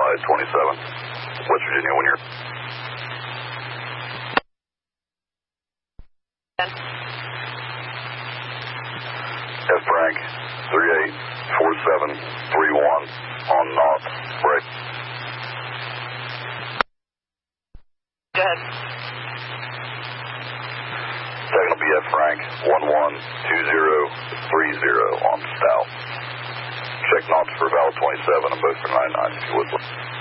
Valid 27. West Virginia, when you're... F Frank, 384731 on North break. Go ahead. Second will be F Frank, 112030 on Stout. Check knots for Valid 27 and both for 99 if you would.